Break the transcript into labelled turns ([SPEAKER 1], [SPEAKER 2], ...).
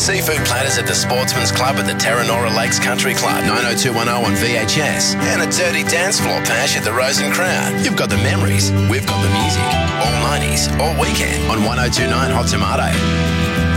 [SPEAKER 1] seafood platters at the Sportsman's Club at the Terranora Lakes Country Club, 90210 on VHS, and a dirty dance floor pash at the Rose and Crown. You've got the memories, we've got the music. All 90s, all weekend on 1029 Hot Tomato.